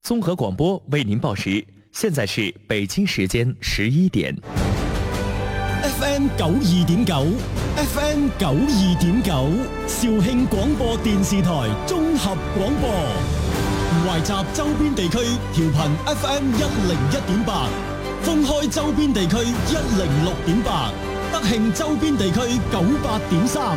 综合广播为您报时，现在是北京时间11点。 FM 92.9 FM 92.9肇慶廣播電視台綜合廣播，懷集周邊地區調頻 FM 101.8，封開周邊地區106.8，德慶周邊地區98.3。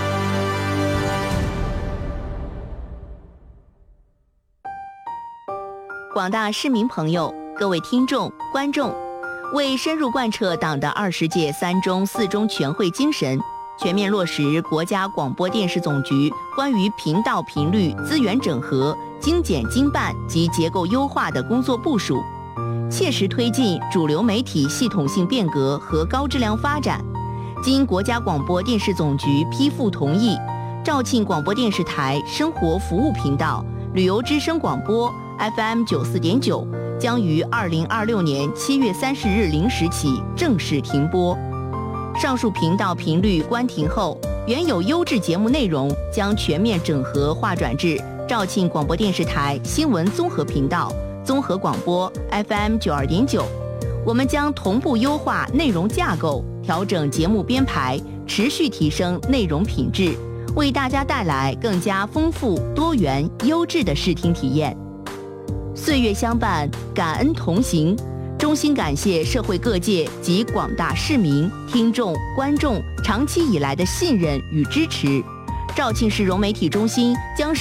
廣大市民朋友，各位聽眾、觀眾，為深入貫徹黨的20屆3中4中全會精神，全面落實國家廣播電視總局關於頻道頻率資源整合、精簡精辦及結構優化的工作部署，切實推進主流媒體系統性變革和高質量發展。經國家廣播電視總局批復同意，肇慶廣播電視台生活服務頻道、旅遊之聲廣播 FM 94.9將於2026年7月30日0時起正式停播。上述頻道頻率關停後，原有優質節目內容將全面整合劃轉至肇慶廣播電視台新聞綜合頻道、綜合廣播 FM 92.9。我們將同步優化內容架構，調整節目編排，持續提升內容品質，為大家帶來更加豐富、多元、優質的視聽體驗。歲月相伴，感恩同行，衷心感謝社會各界及廣大市民、聽眾、觀眾長期以來的信任與支持。肇慶市融媒體中心將